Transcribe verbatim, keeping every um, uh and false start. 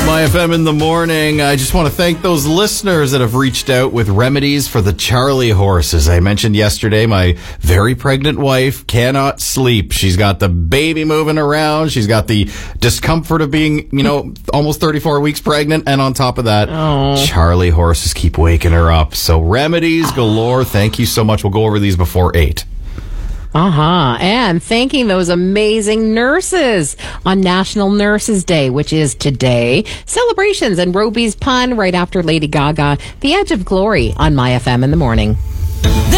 My F M in the morning. I just want to thank those listeners that have reached out with remedies for the Charlie horses. I mentioned yesterday my very pregnant wife cannot sleep. She's got the baby moving around. She's got the discomfort of being, you know, almost thirty-four weeks pregnant. And on top of that, oh. Charlie horses keep waking her up. So remedies galore. Thank you so much. We'll go over these before eight. Uh-huh. And thanking those amazing nurses on National Nurses Day, which is today. Celebrations and Roby's Pun right after Lady Gaga. The Edge of Glory on My F M in the morning.